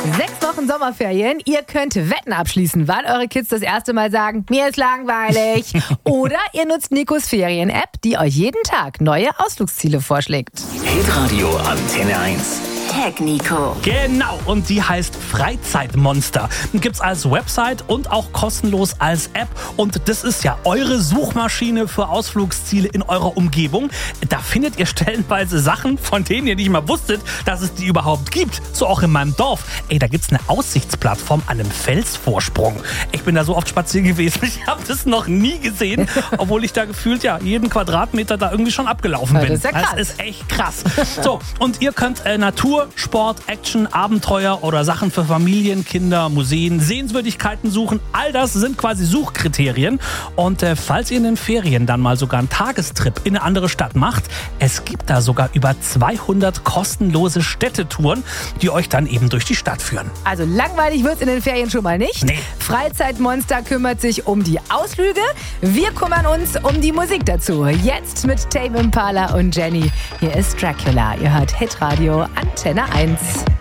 6 Wochen Sommerferien. Ihr könnt Wetten abschließen, wann eure Kids das erste Mal sagen, mir ist langweilig. Oder ihr nutzt Nikos Ferien-App, die euch jeden Tag neue Ausflugsziele vorschlägt. Hitradio Antenne 1. Tag Nico. Genau, und die heißt Freizeitmonster. Gibt's als Website und auch kostenlos als App. Und das ist ja eure Suchmaschine für Ausflugsziele in eurer Umgebung. Da findet ihr stellenweise Sachen, von denen ihr nicht mal wusstet, dass es die überhaupt gibt. So auch in meinem Dorf. Da gibt's eine Aussichtsplattform an einem Felsvorsprung. Ich bin da so oft spazieren gewesen, ich habe das noch nie gesehen, obwohl ich da gefühlt jeden Quadratmeter da irgendwie schon abgelaufen bin. Das ist ja krass. Das ist echt krass. So, und ihr könnt Natur, Sport, Action, Abenteuer oder Sachen für Familien, Kinder, Museen, Sehenswürdigkeiten suchen. All das sind quasi Suchkriterien. Und falls ihr in den Ferien dann mal sogar einen Tagestrip in eine andere Stadt macht, es gibt da sogar über 200 kostenlose Städtetouren, die euch dann eben durch die Stadt führen. Also langweilig wird's in den Ferien schon mal nicht. Nee. Freizeitmonster kümmert sich um die Ausflüge. Wir kümmern uns um die Musik dazu. Jetzt mit Tame Impala und Jenny. Hier ist Dracula. Ihr hört Hitradio Antenne 1.